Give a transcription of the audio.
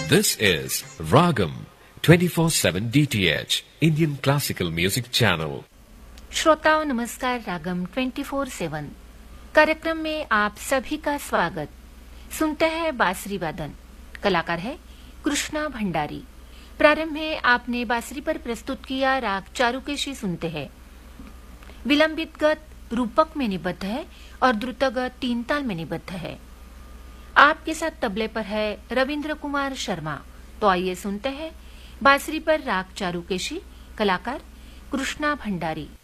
This is Ragam 24/7 DTH Indian Classical Music Channel. श्रोताओं नमस्कार। रागम 24/7 कार्यक्रम में आप सभी का स्वागत। सुनते हैं बांसुरी वादन, कलाकार है कृष्णा भंडारी। प्रारंभ में आपने बांसुरी पर प्रस्तुत किया राग चारुकेशी सुनते हैं। विलंबित गत रूपक में निबद्ध है और द्रुतगत तीन ताल में निबद्ध है। आपके साथ तबले पर है रविंद्र कुमार शर्मा। तो आइए सुनते हैं बांसुरी पर राग चारुकेशी, कलाकार कृष्णा भंडारी।